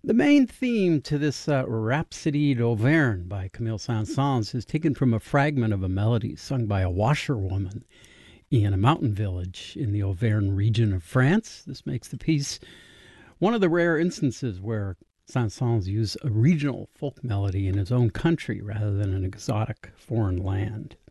The main theme to this Rhapsody d'Auvergne by Camille Saint-Saëns is taken from a fragment of a melody sung by a washerwoman in a mountain village in the Auvergne region of France. This makes the piece one of the rare instances where Saint-Saëns used a regional folk melody in his own country rather than an exotic foreign land.